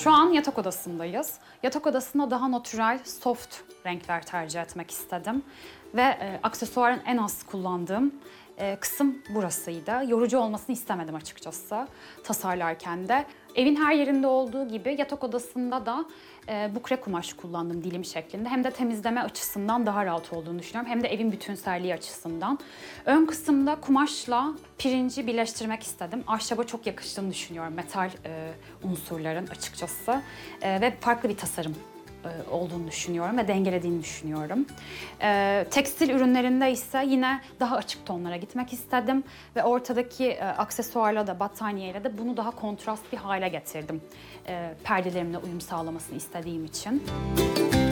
Şu an yatak odasındayız. Yatak odasında daha natürel, soft renkler tercih etmek istedim. Ve aksesuarın en az kullandığım kısım burasıydı. Yorucu olmasını istemedim açıkçası tasarlarken de. Evin her yerinde olduğu gibi yatak odasında da bukle kumaş kullandım dilim şeklinde. Hem de temizleme açısından daha rahat olduğunu düşünüyorum. Hem de evin bütünselliği açısından. Ön kısımda kumaşla pirinci birleştirmek istedim. Ahşaba çok yakıştığını düşünüyorum metal unsurların açıkçası. Ve farklı bir tasarım olduğunu düşünüyorum ve dengelediğini düşünüyorum. Tekstil ürünlerinde ise yine daha açık tonlara gitmek istedim ve ortadaki aksesuarla da battaniyeyle de bunu daha kontrast bir hale getirdim. Perdelerimle uyum sağlamasını istediğim için.